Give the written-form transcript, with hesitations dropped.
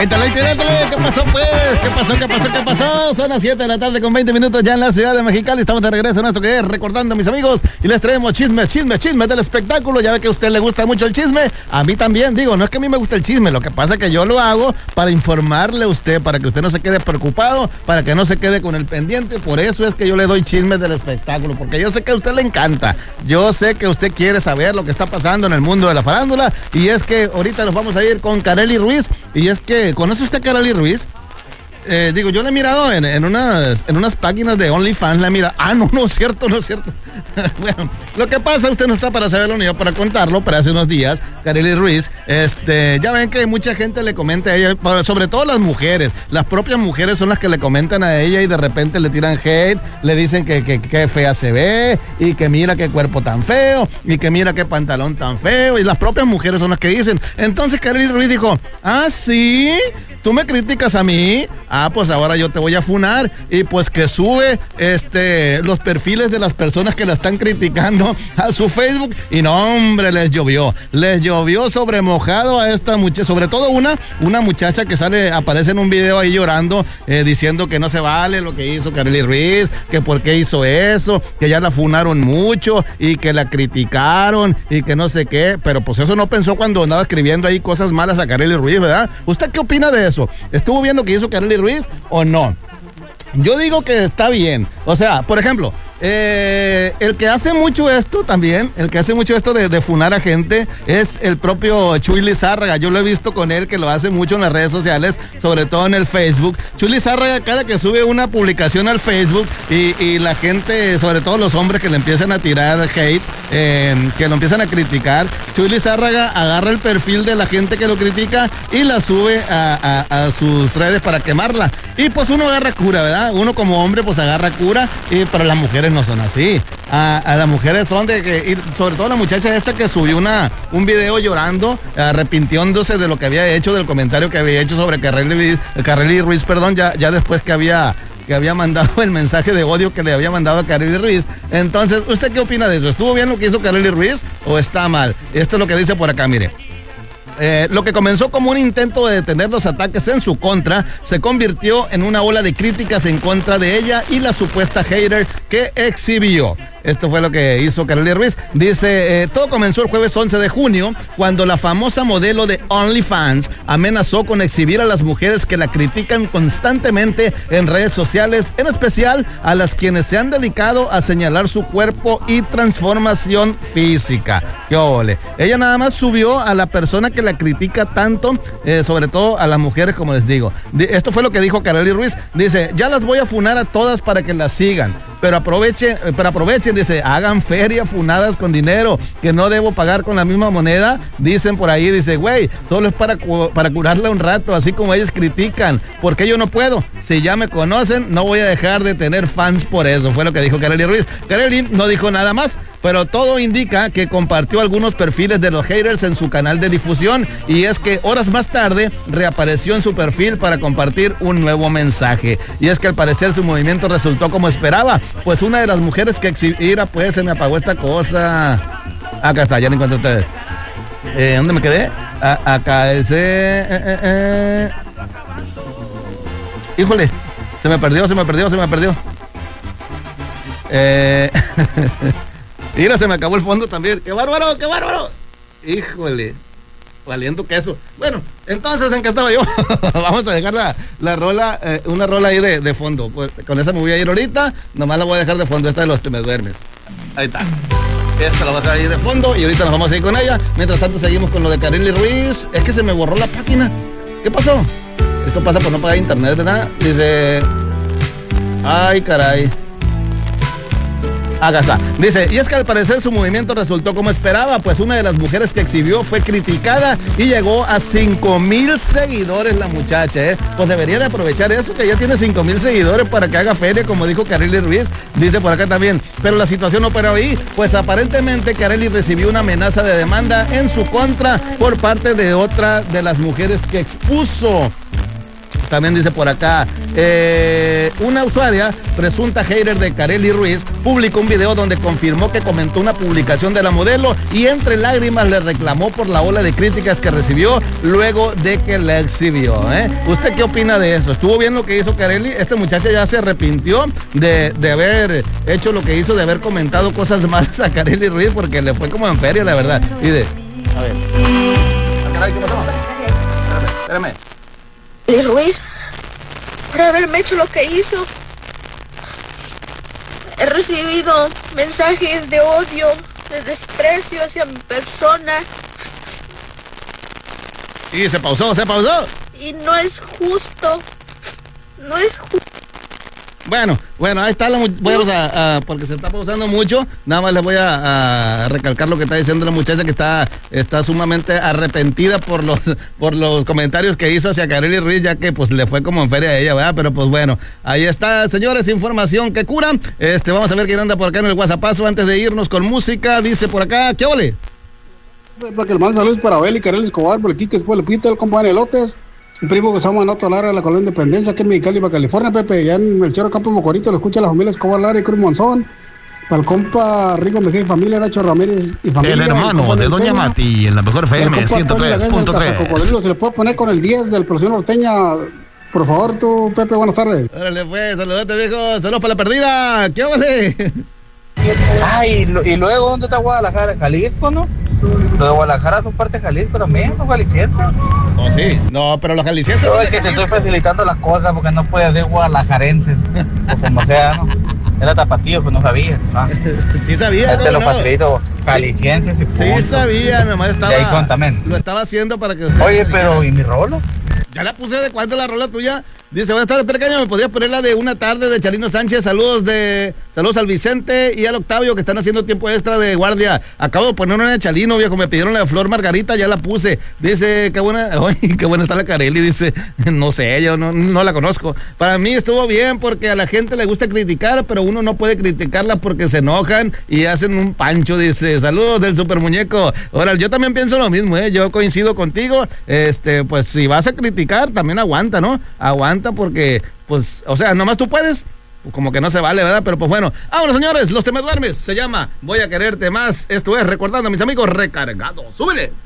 Éntale. ¿Qué pasó, pues? ¿Qué pasó? Son las 7 de la tarde con 20 minutos ya en la ciudad de Mexicali. Estamos de regreso en esto que es Recordando, mis amigos. Y les traemos chisme del espectáculo. Ya ve que a usted le gusta mucho el chisme. A mí también, digo, no es que a mí me guste el chisme. Lo que pasa es que yo lo hago para informarle a usted, para que usted no se quede preocupado, para que no se quede con el pendiente. Por eso es que yo le doy chisme del espectáculo, porque yo sé que a usted le encanta. Yo sé que usted quiere saber lo que está pasando en el mundo de la farándula. Y es que ahorita nos vamos a ir con Karely Ruiz. Y es que, ¿conoce usted a Karely Ruiz? Yo le he mirado en unas páginas de OnlyFans, la mira. No es cierto. Bueno, lo que pasa, usted no está para saberlo ni yo para contarlo, pero hace unos días, Karely Ruiz, ya ven que mucha gente le comenta a ella, sobre todo las mujeres, las propias mujeres son las que le comentan a ella y de repente le tiran hate, le dicen que fea se ve, y que mira qué cuerpo tan feo, y que mira qué pantalón tan feo, y las propias mujeres son las que dicen. Entonces Karely Ruiz dijo, ¿sí? ¿Tú me criticas a mí? Pues ahora yo te voy a funar. Y pues que sube los perfiles de las personas que la están criticando a su Facebook. Y no, hombre, les llovió sobre mojado a esta muchacha. Sobre todo una muchacha que aparece en un video ahí llorando, diciendo que no se vale lo que hizo Karely Ruiz, que por qué hizo eso, que ya la funaron mucho y que la criticaron y que no sé qué. Pero pues eso no pensó cuando andaba escribiendo ahí cosas malas a Karely Ruiz, ¿verdad? ¿Usted qué opina de eso? ¿Estuvo bien lo que hizo Karely Ruiz o no? Yo digo que está bien. O sea, por ejemplo, el que hace mucho esto también, de funar a gente, es el propio Chuy Lizárraga. Yo lo he visto con él, que lo hace mucho en las redes sociales, sobre todo en el Facebook. Chuy Lizárraga, cada que sube una publicación al Facebook y la gente, sobre todo los hombres que le empiezan a tirar hate, que lo empiezan a criticar, Chuy Lizárraga agarra el perfil de la gente que lo critica y la sube a sus redes para quemarla. Y pues uno agarra cura, ¿verdad? Uno como hombre pues agarra cura, pero las mujeres no son así. A las mujeres son de que, y sobre todo la muchacha esta que subió un video llorando, arrepintiéndose de lo que había hecho, del comentario que había hecho sobre Karely Ruiz, ya después que había mandado el mensaje de odio que le había mandado a Karely Ruiz. Entonces, ¿usted qué opina de eso? ¿Estuvo bien lo que hizo Karely Ruiz o está mal? Esto es lo que dice por acá, mire. Lo que comenzó como un intento de detener los ataques en su contra se convirtió en una ola de críticas en contra de ella y la supuesta hater que exhibió. Esto fue lo que hizo Karely Ruiz. Dice, todo comenzó el jueves 11 de junio, cuando la famosa modelo de OnlyFans amenazó con exhibir a las mujeres que la critican constantemente en redes sociales, en especial a las quienes se han dedicado a señalar su cuerpo y transformación física. ¡Qué ole! Ella nada más subió a la persona que la critica tanto, sobre todo a las mujeres, como les digo. Esto fue lo que dijo Karely Ruiz. Dice, ya las voy a funar a todas para que las sigan. Pero aprovechen, dice, hagan feria funadas con dinero, que no debo pagar con la misma moneda. Dicen por ahí, dice, güey, solo es para curarla un rato, así como ellos critican. ¿Por qué yo no puedo? Si ya me conocen, no voy a dejar de tener fans por eso. Fue lo que dijo Karely Ruiz. Karely no dijo nada más, pero todo indica que compartió algunos perfiles de los haters en su canal de difusión, y es que horas más tarde reapareció en su perfil para compartir un nuevo mensaje. Y es que al parecer su movimiento resultó como esperaba, pues una de las mujeres que exhibirá, pues se me apagó esta cosa. Acá está, ya no encuentro ustedes. ¿Dónde me quedé? Acá ese. Híjole, se me perdió. Mira, se me acabó el fondo también. ¡Qué bárbaro! Híjole, valiendo queso. Bueno, entonces, ¿en qué estaba yo? Vamos a dejar la rola, una rola ahí de fondo. Pues, con esa me voy a ir ahorita. Nomás la voy a dejar de fondo. Esta de los Te Me Duermes. Ahí está. Esta la voy a dejar ahí de fondo y ahorita nos vamos a ir con ella. Mientras tanto, seguimos con lo de Karely Ruiz. Es que se me borró la página. ¿Qué pasó? Esto pasa por no pagar internet, ¿verdad? Dice... Ay, caray. Acá está. Dice, y es que al parecer su movimiento resultó como esperaba, pues una de las mujeres que exhibió fue criticada y llegó a 5,000 seguidores la muchacha, Pues debería de aprovechar eso, que ya tiene 5,000 seguidores para que haga feria, como dijo Karely Ruiz. Dice por acá también, pero la situación no paró ahí, pues aparentemente Karely recibió una amenaza de demanda en su contra por parte de otra de las mujeres que expuso. También dice por acá, una usuaria, presunta hater de Karely Ruiz, publicó un video donde confirmó que comentó una publicación de la modelo y entre lágrimas le reclamó por la ola de críticas que recibió luego de que la exhibió. ¿Usted qué opina de eso? ¿Estuvo bien lo que hizo Karely? Este muchacho ya se arrepintió de haber hecho lo que hizo, de haber comentado cosas malas a Karely Ruiz, porque le fue como en feria, la verdad. Y de, a ver. ¿Qué pasó? Espérame. Karely Ruiz, por haberme hecho lo que hizo, he recibido mensajes de odio, de desprecio hacia mi persona. Y se pausó. Y no es justo. No es justo. Bueno, ahí está vamos porque se está pausando mucho. Nada más les voy a recalcar lo que está diciendo la muchacha, que está sumamente arrepentida por los comentarios que hizo hacia Karely Ruiz, ya que pues le fue como en feria a ella, ¿verdad? Pero pues bueno, ahí está, señores, información que cura. Vamos a ver quién anda por acá en el WhatsAppazo antes de irnos con música. Dice por acá, ¿qué ole? Para que le mande saludos para Abel y Karely Escobar, por el Quique, después le pita el compa de elotes. Un primo que se llama Manoto Lara de la Colonia Independencia, aquí en Mexicali, Baja California, Pepe. Ya en el Chero Campo Mocorito lo escucha la familia Escobar Lara y Cruz Monzón. Para el compa Rico Mejía y familia, Nacho Ramírez y familia. El hermano de Doña Mati, en la mejor FM 103.3. Se le puede poner con el 10 del Producción Norteña. Por favor, tú, Pepe, buenas tardes. Órale, pues, saludate, viejo. Saludos para la perdida. ¿Qué vale? Ay, y luego, ¿dónde está Guadalajara? Jalisco, ¿no? Los de Guadalajara son parte de Jalisco también, son jaliscienses. Oh, sí. No, pero los jaliscienses... No, es que te estoy facilitando las cosas porque no puedes decir guadalajarenses, o como sea, ¿no? Era tapatío, pues no sabías, ¿no? Sí sabía, te lo facilito, jaliscienses y punto. Sí sabía, nomás estaba... Y ahí son también. Lo estaba haciendo para que usted... Oye, pero, ¿y mi rola? Ya la puse. ¿De cuánto la rola tuya? Dice, buenas tardes, pequeño, ¿me podías poner la de Una Tarde de Chalino Sánchez? Saludos al Vicente y al Octavio, que están haciendo tiempo extra de guardia. Acabo de poner una de Chalino, viejo, me pidieron la de Flor Margarita, ya la puse. Dice, qué buena está la Karely, dice, no sé, yo no la conozco. Para mí estuvo bien porque a la gente le gusta criticar, pero uno no puede criticarla porque se enojan y hacen un pancho, dice, saludos del super muñeco. Ahora, yo también pienso lo mismo, yo coincido contigo, pues si vas a criticar, también aguanta, ¿no? Aguanta porque, pues, o sea, nomás tú puedes, como que no se vale, ¿verdad? Pero pues bueno, vámonos, señores, Los Te Me Duermes, se llama Voy a Quererte Más. Esto es Recordando a Mis Amigos Recargados. ¡Súbele!